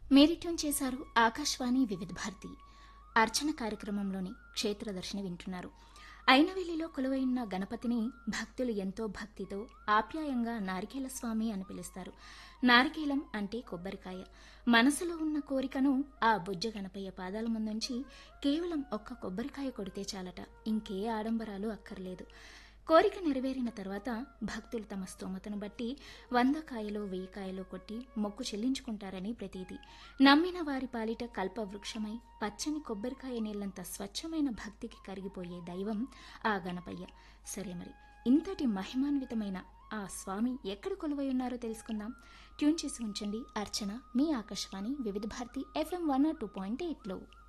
మీరు ట్యూన్ చేశారు ఆకాశవాణి వివిధ భారతి అర్చన కార్యక్రమంలోని క్షేత్రదర్శిని వింటున్నారు. అయినవెల్లిలో కొలువైన గణపతిని భక్తులు ఎంతో భక్తితో ఆప్యాయంగా నారికేల స్వామి అని పిలుస్తారు. నారికేలం అంటే కొబ్బరికాయ. మనసులో ఉన్న కోరికను ఆ బుజ్జ గణపయ్య పాదాల ముందుంచి కేవలం ఒక్క కొబ్బరికాయ కొడితే చాలట, ఇంకే ఆడంబరాలు అక్కర్లేదు. కోరిక నెరవేరిన తర్వాత భక్తులు తమ స్తోమతను బట్టి 100 కాయలు 1000 కాయలు కొట్టి మొక్కు చెల్లించుకుంటారని ప్రతీతి. నమ్మిన వారి పాలిట కల్పవృక్షమై పచ్చని కొబ్బరికాయ నీళ్లంత స్వచ్ఛమైన భక్తికి కరిగిపోయే దైవం ఆ గణపయ్య. సరే మరి, ఇంతటి మహిమాన్వితమైన ఆ స్వామి ఎక్కడ కొలువై ఉన్నారో తెలుసుకుందాం. ట్యూన్ చేసి ఉంచండి అర్చన, మీ ఆకాశవాణి వివిధ భారతి FM 102.8లో.